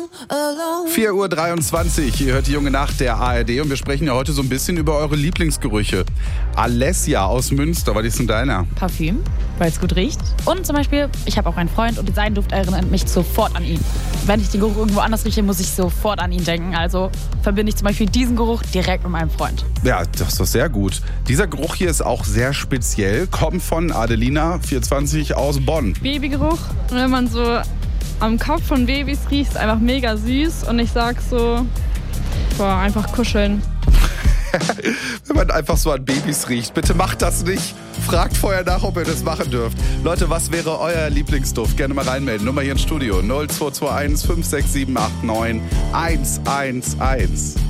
4:23 Uhr, ihr hört die junge Nacht der ARD und wir sprechen ja heute so ein bisschen über eure Lieblingsgerüche. Alessia aus Münster, was ist denn deiner? Parfüm, weil es gut riecht. Und zum Beispiel, ich habe auch einen Freund und sein Duft erinnert mich sofort an ihn. Wenn ich den Geruch irgendwo anders rieche, muss ich sofort an ihn denken. Also verbinde ich zum Beispiel diesen Geruch direkt mit meinem Freund. Ja, das ist doch sehr gut. Dieser Geruch hier ist auch sehr speziell, kommt von Adelina, 24, aus Bonn. Babygeruch. Und wenn man so am Kopf von Babys riecht, ist einfach mega süß. Und ich sag so, boah, einfach kuscheln. Wenn man einfach so an Babys riecht, bitte macht das nicht. Fragt vorher nach, ob ihr das machen dürft. Leute, was wäre euer Lieblingsduft? Gerne mal reinmelden. Nummer hier ins Studio 0221 56789 111.